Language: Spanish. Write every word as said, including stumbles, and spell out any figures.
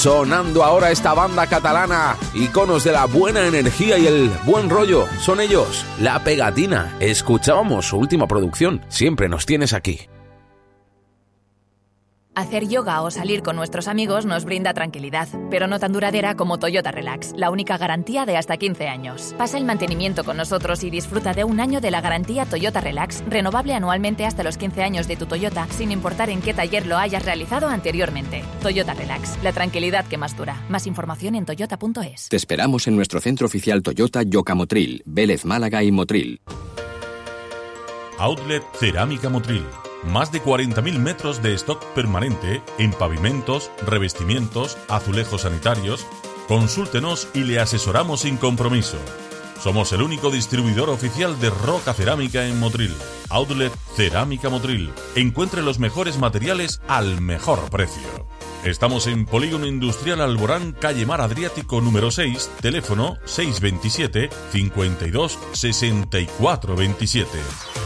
Sonando ahora esta banda catalana, iconos de la buena energía y el buen rollo. Son ellos, La Pegatina. Escuchábamos su última producción, Siempre nos tienes aquí. Hacer yoga o salir con nuestros amigos nos brinda tranquilidad, pero no tan duradera como Toyota Relax, la única garantía de hasta quince años. Pasa el mantenimiento con nosotros y disfruta de un año de la garantía Toyota Relax, renovable anualmente hasta los quince años de tu Toyota, sin importar en qué taller lo hayas realizado anteriormente. Toyota Relax, la tranquilidad que más dura. Más información en toyota punto es. Te esperamos en nuestro centro oficial Toyota Yoka Motril, Vélez Málaga y Motril. Outlet Cerámica Motril. Más de cuarenta mil metros de stock permanente en pavimentos, revestimientos, azulejos sanitarios. Consúltenos y le asesoramos sin compromiso. Somos el único distribuidor oficial de roca cerámica en Motril. Outlet Cerámica Motril. Encuentre los mejores materiales al mejor precio. Estamos en Polígono Industrial Alborán, calle Mar Adriático número seis, teléfono seis veintisiete, cincuenta y dos, sesenta y cuatro veintisiete.